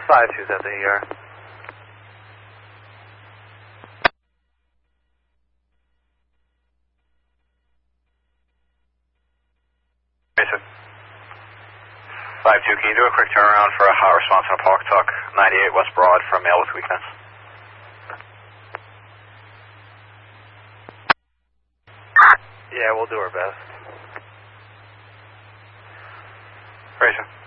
5-2's at the ER. Basic. 5-2, can you do a quick turnaround for a hot response on a Park Tuck 98 West Broad for a male with weakness? Yeah, we'll do our best. Racer.